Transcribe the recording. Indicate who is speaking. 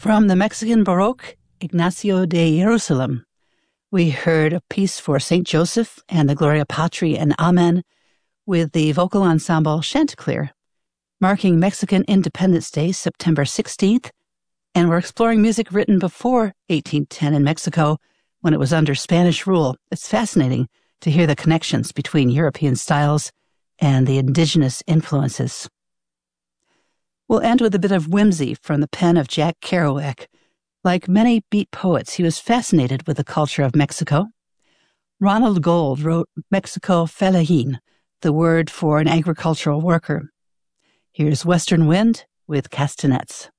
Speaker 1: From the Mexican Baroque, Ignacio de Jerusalem, we heard a piece for St. Joseph and the Gloria Patri and Amen with the vocal ensemble Chanticleer, marking Mexican Independence Day, September 16th, and we're exploring music written before 1810 in Mexico when it was under Spanish rule. It's fascinating to hear the connections between European styles and the indigenous influences. We'll end with a bit of whimsy from the pen of Jack Kerouac. Like many beat poets, he was fascinated with the culture of Mexico. Ronald Gold wrote Mexico Fellahin, the word for an agricultural worker. Here's Western Wind with Castanets.